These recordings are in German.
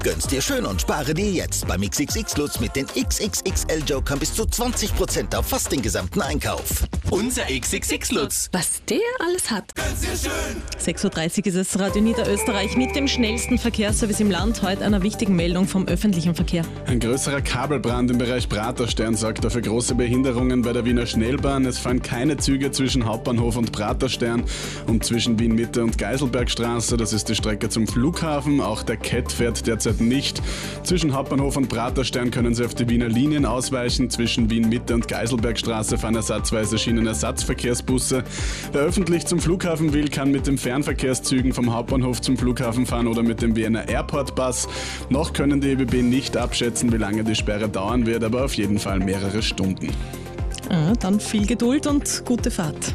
Gönn's dir schön und spare dir jetzt beim XXX Lutz mit den XXXL-Jokern bis zu 20% auf fast den gesamten Einkauf. Unser XXX Lutz. Was der alles hat. Gönn's dir schön. 6.30 Uhr ist es Radio Niederösterreich mit dem schnellsten Verkehrsservice im Land. Heute einer wichtigen Meldung vom öffentlichen Verkehr. Ein größerer Kabelbrand im Bereich Praterstern sorgt dafür große Behinderungen bei der Wiener Schnellbahn. Es fahren keine Züge zwischen Hauptbahnhof und Praterstern und zwischen Wien Mitte und Geiselbergstraße. Das ist die Strecke zum Flughafen. Auch der Kett fährt derzeit nicht. Zwischen Hauptbahnhof und Praterstern können Sie auf die Wiener Linien ausweichen. Zwischen Wien Mitte und Geiselbergstraße fahren ersatzweise Schienenersatzverkehrsbusse. Wer öffentlich zum Flughafen will, kann mit den Fernverkehrszügen vom Hauptbahnhof zum Flughafen fahren oder mit dem Vienna Airport Bus. Noch können die ÖBB nicht abschätzen, wie lange die Sperre dauern wird, aber auf jeden Fall mehrere Stunden. Dann viel Geduld und gute Fahrt.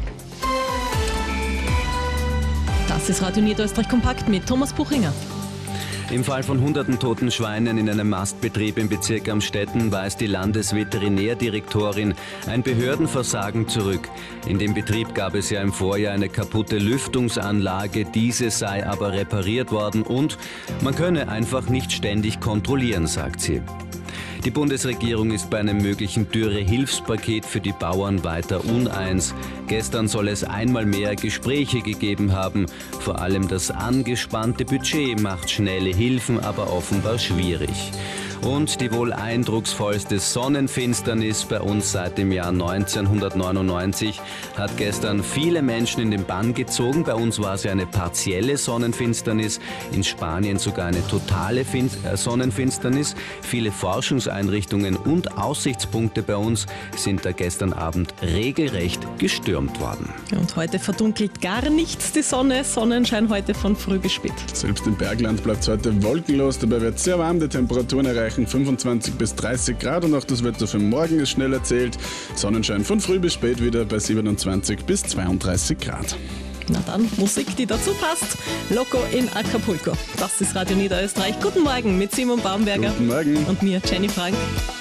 Das ist Radio Niederösterreich kompakt mit Thomas Buchinger. Im Fall von hunderten toten Schweinen in einem Mastbetrieb im Bezirk Amstetten weist die Landesveterinärdirektorin ein Behördenversagen zurück. In dem Betrieb gab es ja im Vorjahr eine kaputte Lüftungsanlage, diese sei aber repariert worden und man könne einfach nicht ständig kontrollieren, sagt sie. Die Bundesregierung ist bei einem möglichen Dürre-Hilfspaket für die Bauern weiter uneins. Gestern soll es einmal mehr Gespräche gegeben haben. Vor allem das angespannte Budget macht schnelle Hilfen aber offenbar schwierig. Und die wohl eindrucksvollste Sonnenfinsternis bei uns seit dem Jahr 1999 hat gestern viele Menschen in den Bann gezogen. Bei uns war es ja eine partielle Sonnenfinsternis, in Spanien sogar eine totale Sonnenfinsternis. Viele Forschungseinrichtungen und Aussichtspunkte bei uns sind da gestern Abend regelrecht gestürmt worden. Und heute verdunkelt gar nichts die Sonne. Sonnenschein heute von früh bis spät. Selbst im Bergland bleibt es heute wolkenlos, dabei wird es sehr warm, die Temperaturen erreichen 25 bis 30 Grad und auch das Wetter für morgen ist schnell erzählt. Sonnenschein von früh bis spät wieder bei 27 bis 32 Grad. Na dann, Musik, die dazu passt. Loco in Acapulco. Das ist Radio Niederösterreich. Guten Morgen mit Simon Baumberger. Guten Morgen. Und mir, Jenny Frank.